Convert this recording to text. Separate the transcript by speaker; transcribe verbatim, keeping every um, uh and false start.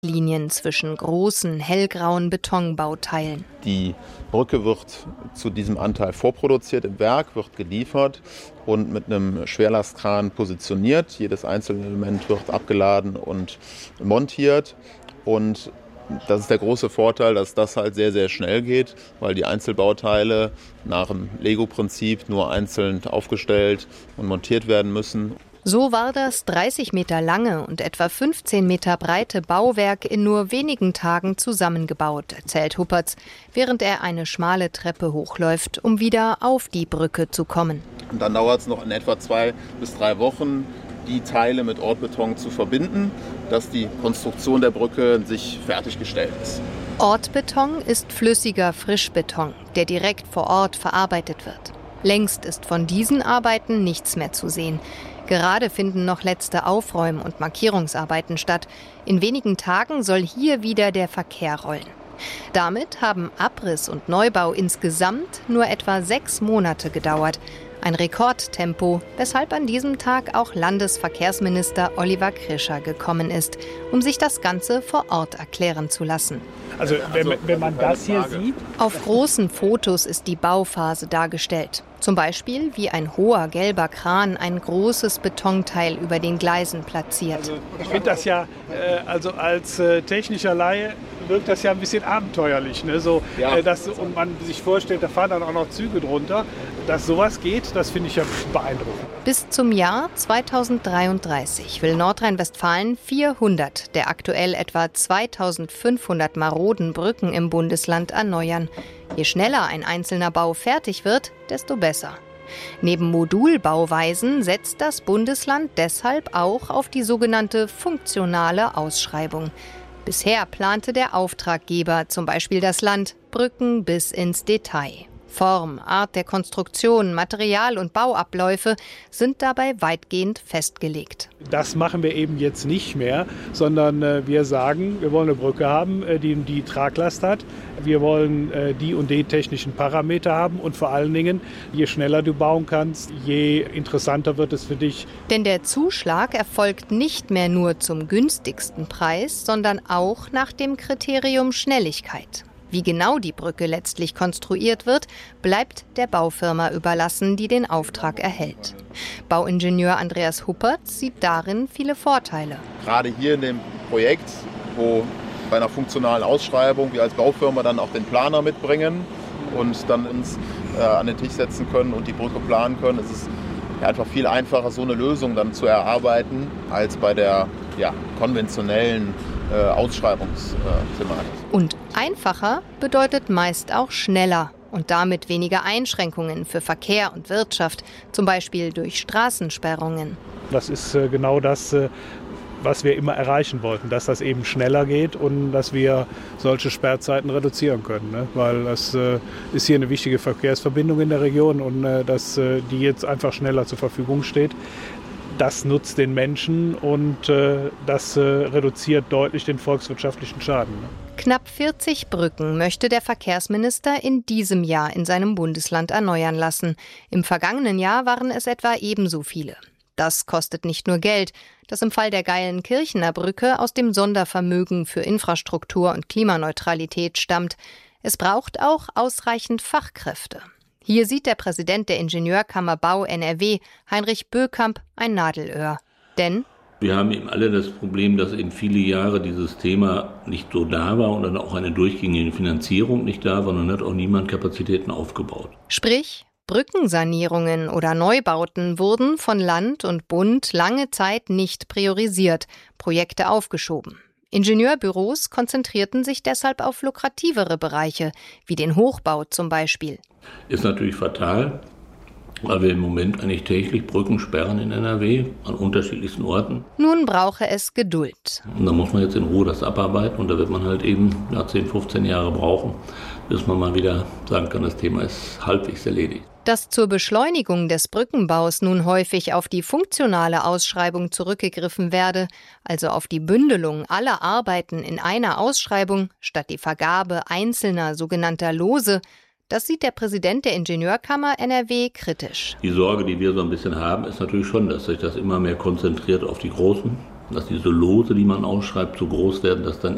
Speaker 1: Linien zwischen großen, hellgrauen Betonbauteilen.
Speaker 2: Die Brücke wird zu diesem Anteil vorproduziert im Werk, wird geliefert und mit einem Schwerlastkran positioniert. Jedes einzelne Element wird abgeladen und montiert. Und das ist der große Vorteil, dass das halt sehr, sehr schnell geht, weil die Einzelbauteile nach dem Lego-Prinzip nur einzeln aufgestellt und montiert werden müssen.
Speaker 1: So war das dreißig Meter lange und etwa fünfzehn Meter breite Bauwerk in nur wenigen Tagen zusammengebaut, erzählt Huppertz, während er eine schmale Treppe hochläuft, um wieder auf die Brücke zu kommen.
Speaker 2: Und dann dauert es noch in etwa zwei bis drei Wochen, die Teile mit Ortbeton zu verbinden, dass die Konstruktion der Brücke in sich fertiggestellt ist.
Speaker 1: Ortbeton ist flüssiger Frischbeton, der direkt vor Ort verarbeitet wird. Längst ist von diesen Arbeiten nichts mehr zu sehen. Gerade finden noch letzte Aufräum- und Markierungsarbeiten statt. In wenigen Tagen soll hier wieder der Verkehr rollen. Damit haben Abriss und Neubau insgesamt nur etwa sechs Monate gedauert. Ein Rekordtempo, weshalb an diesem Tag auch Landesverkehrsminister Oliver Krischer gekommen ist, um sich das Ganze vor Ort erklären zu lassen.
Speaker 3: Also wenn, wenn man das hier sieht...
Speaker 1: Auf großen Fotos ist die Bauphase dargestellt. Zum Beispiel, wie ein hoher gelber Kran ein großes Betonteil über den Gleisen platziert.
Speaker 3: Also ich finde das ja, äh, also als äh, technischer Laie wirkt das ja ein bisschen abenteuerlich. Ne? So,
Speaker 2: ja.
Speaker 3: äh, dass, und man sich vorstellt, da fahren dann auch noch Züge drunter. Dass sowas geht, das finde ich ja beeindruckend.
Speaker 1: Bis zum Jahr zweitausenddreiunddreißig will Nordrhein-Westfalen vierhundert der aktuell etwa zweitausendfünfhundert maroden Brücken im Bundesland erneuern. Je schneller ein einzelner Bau fertig wird, desto besser. Neben Modulbauweisen setzt das Bundesland deshalb auch auf die sogenannte funktionale Ausschreibung. Bisher plante der Auftraggeber, zum Beispiel das Land, Brücken bis ins Detail. Form, Art der Konstruktion, Material und Bauabläufe sind dabei weitgehend festgelegt.
Speaker 3: Das machen wir eben jetzt nicht mehr, sondern äh, wir sagen, wir wollen eine Brücke haben, äh, die die Traglast hat. Wir wollen äh, die und die technischen Parameter haben und vor allen Dingen, je schneller du bauen kannst, je interessanter wird es für dich.
Speaker 1: Denn der Zuschlag erfolgt nicht mehr nur zum günstigsten Preis, sondern auch nach dem Kriterium Schnelligkeit. Wie genau die Brücke letztlich konstruiert wird, bleibt der Baufirma überlassen, die den Auftrag erhält. Bauingenieur Andreas Huppertz sieht darin viele Vorteile.
Speaker 2: Gerade hier in dem Projekt, wo bei einer funktionalen Ausschreibung wir als Baufirma dann auch den Planer mitbringen und dann uns äh, an den Tisch setzen können und die Brücke planen können, ist es ja einfach viel einfacher, so eine Lösung dann zu erarbeiten, als bei der ja, konventionellen äh, Ausschreibungsthematik.
Speaker 1: Und einfacher bedeutet meist auch schneller und damit weniger Einschränkungen für Verkehr und Wirtschaft, zum Beispiel durch Straßensperrungen.
Speaker 3: Das ist äh, genau das, äh, was wir immer erreichen wollten, dass das eben schneller geht und dass wir solche Sperrzeiten reduzieren können. Ne? Weil das äh, ist hier eine wichtige Verkehrsverbindung in der Region und äh, dass äh, die jetzt einfach schneller zur Verfügung steht. Das nutzt den Menschen und äh, das äh, reduziert deutlich den volkswirtschaftlichen Schaden. Ne?
Speaker 1: Knapp vierzig Brücken möchte der Verkehrsminister in diesem Jahr in seinem Bundesland erneuern lassen. Im vergangenen Jahr waren es etwa ebenso viele. Das kostet nicht nur Geld, das im Fall der Geilenkirchener Brücke aus dem Sondervermögen für Infrastruktur und Klimaneutralität stammt. Es braucht auch ausreichend Fachkräfte. Hier sieht der Präsident der Ingenieurkammer Bau N R W, Heinrich Bökamp, ein Nadelöhr. Denn
Speaker 4: wir haben eben alle das Problem, dass in viele Jahre dieses Thema nicht so da war und dann auch eine durchgängige Finanzierung nicht da war und dann hat auch niemand Kapazitäten aufgebaut.
Speaker 1: Sprich, Brückensanierungen oder Neubauten wurden von Land und Bund lange Zeit nicht priorisiert, Projekte aufgeschoben. Ingenieurbüros konzentrierten sich deshalb auf lukrativere Bereiche, wie den Hochbau zum Beispiel.
Speaker 4: Ist natürlich fatal, weil wir im Moment eigentlich täglich Brücken sperren in N R W an unterschiedlichsten Orten.
Speaker 1: Nun brauche es Geduld.
Speaker 4: Und da muss man jetzt in Ruhe das abarbeiten und da wird man halt eben ja, zehn, fünfzehn Jahre brauchen, bis man mal wieder sagen kann, das Thema ist halbwegs erledigt.
Speaker 1: Dass zur Beschleunigung des Brückenbaus nun häufig auf die funktionale Ausschreibung zurückgegriffen werde, also auf die Bündelung aller Arbeiten in einer Ausschreibung statt die Vergabe einzelner sogenannter Lose, das sieht der Präsident der Ingenieurkammer N R W kritisch.
Speaker 4: Die Sorge, die wir so ein bisschen haben, ist natürlich schon, dass sich das immer mehr konzentriert auf die Großen, dass diese Lose, die man ausschreibt, so groß werden, dass dann